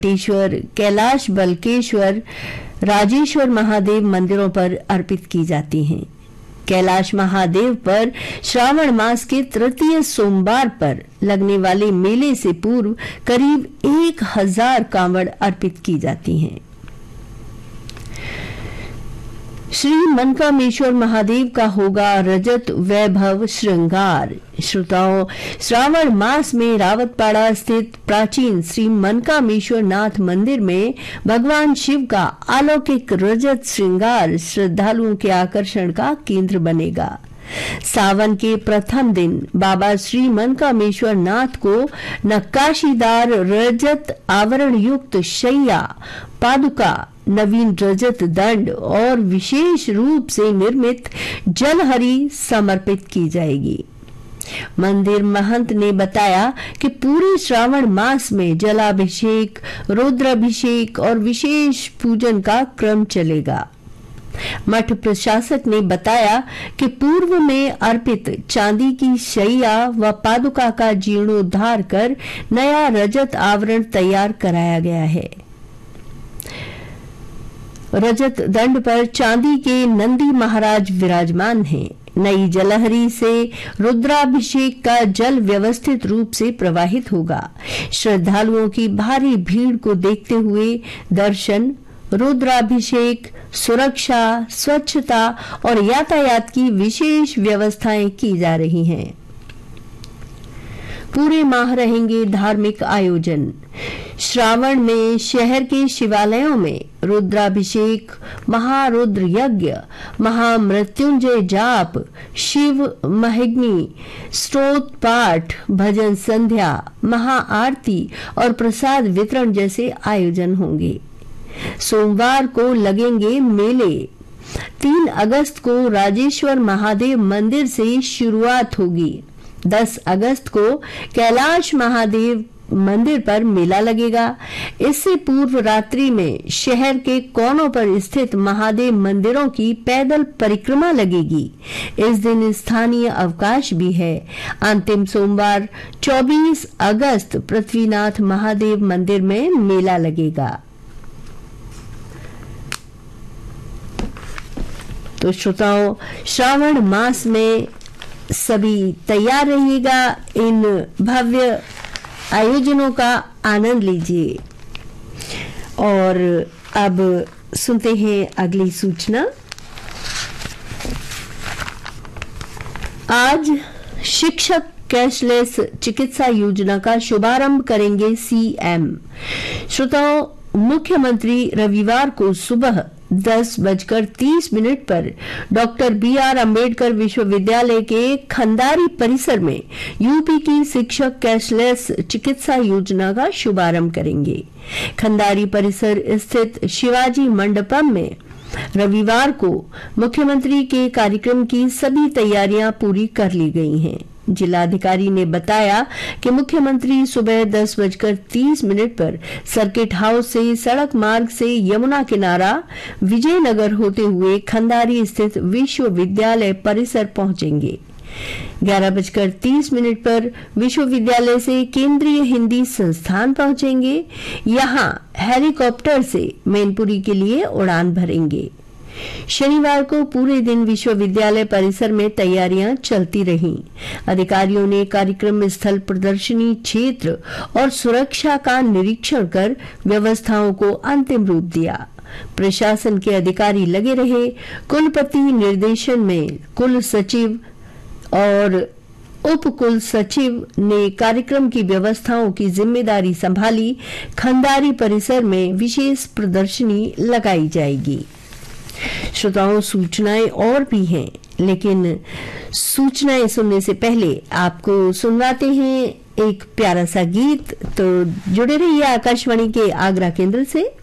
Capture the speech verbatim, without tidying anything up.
ईश्वर, कैलाश बल्केश्वर, राजेश्वर महादेव मंदिरों पर अर्पित की जाती हैं। कैलाश महादेव पर श्रावण मास के तृतीय सोमवार पर लगने वाले मेले से पूर्व करीब एक हजार कांवड़ अर्पित की जाती हैं। श्री मनकामेश्वर महादेव का होगा रजत वैभव श्रृंगार। श्रोताओं, श्रावण मास में रावतपाड़ा स्थित प्राचीन श्री मनकामेश्वर नाथ मंदिर में भगवान शिव का अलौकिक रजत श्रृंगार श्रद्धालुओं के आकर्षण का केंद्र बनेगा। सावन के प्रथम दिन बाबा श्री मनकामेश्वर नाथ को नक्काशीदार रजत आवरण युक्त शैया, पादुका, नवीन रजत दंड और विशेष रूप से निर्मित जलहरी समर्पित की जाएगी। मंदिर महंत ने बताया कि पूरे श्रावण मास में जलाभिषेक, रुद्राभिषेक और विशेष पूजन का क्रम चलेगा। मठ प्रशासक ने बताया कि पूर्व में अर्पित चांदी की शैया व पादुका का जीर्णोद्धार कर नया रजत आवरण तैयार कराया गया है। रजत दंड पर चांदी के नंदी महाराज विराजमान हैं। नई जलहरी से रुद्राभिषेक का जल व्यवस्थित रूप से प्रवाहित होगा। श्रद्धालुओं की भारी भीड़ को देखते हुए दर्शन, रुद्राभिषेक, सुरक्षा, स्वच्छता और यातायात की विशेष व्यवस्थाएं की जा रही हैं। पूरे माह रहेंगे धार्मिक आयोजन। श्रावण में शहर के शिवालयों में रुद्राभिषेक, महारुद्र यज्ञ, महामृत्युंजय जाप, शिव महिग्नि, स्तोत्र पाठ, भजन संध्या, महाआरती और प्रसाद वितरण जैसे आयोजन होंगे। सोमवार को लगेंगे मेले। तीन अगस्त को राजेश्वर महादेव मंदिर से शुरुआत होगी। दस अगस्त को कैलाश महादेव मंदिर पर मेला लगेगा। इससे पूर्व रात्रि में शहर के कोनों पर स्थित महादेव मंदिरों की पैदल परिक्रमा लगेगी। इस दिन स्थानीय अवकाश भी है। अंतिम सोमवार चौबीस अगस्त पृथ्वीनाथ महादेव मंदिर में मेला लगेगा। तो श्रोताओं, श्रावण मास में सभी तैयार रहिएगा, इन भव्य आयोजनों का आनंद लीजिए। और अब सुनते हैं अगली सूचना। आज शिक्षक कैशलेस चिकित्सा योजना का शुभारंभ करेंगे सीएम। श्रोताओं, मुख्यमंत्री रविवार को सुबह दस बजकर तीस मिनट पर डॉक्टर बी आर अम्बेडकर विश्वविद्यालय के खंदारी परिसर में यूपी की शिक्षक कैशलेस चिकित्सा योजना का शुभारंभ करेंगे। खंदारी परिसर स्थित शिवाजी मंडपम में रविवार को मुख्यमंत्री के कार्यक्रम की सभी तैयारियां पूरी कर ली गई हैं। जिलाधिकारी ने बताया कि मुख्यमंत्री सुबह दस बजकर तीस मिनट पर सर्किट हाउस से सड़क मार्ग से यमुना किनारा विजयनगर होते हुए खंदारी स्थित विश्वविद्यालय परिसर पहुंचेंगे। ग्यारह बजकर तीस मिनट पर विश्वविद्यालय से केंद्रीय हिंदी संस्थान पहुंचेंगे। यहां हेलीकॉप्टर से मैनपुरी के लिए उड़ान भरेंगे। शनिवार को पूरे दिन विश्वविद्यालय परिसर में तैयारियां चलती रहीं। अधिकारियों ने कार्यक्रम स्थल, प्रदर्शनी क्षेत्र और सुरक्षा का निरीक्षण कर व्यवस्थाओं को अंतिम रूप दिया। प्रशासन के अधिकारी लगे रहे। कुलपति निर्देशन में कुल सचिव और उप कुल सचिव ने कार्यक्रम की व्यवस्थाओं की जिम्मेदारी संभाली। खंदारी परिसर में विशेष प्रदर्शनी लगाई जाएगी। श्रोताओं, सूचनाएं और भी हैं, लेकिन सूचनाएं सुनने से पहले आपको सुनवाते हैं एक प्यारा सा गीत। तो जुड़े रहिए आकाशवाणी के आगरा केंद्र से।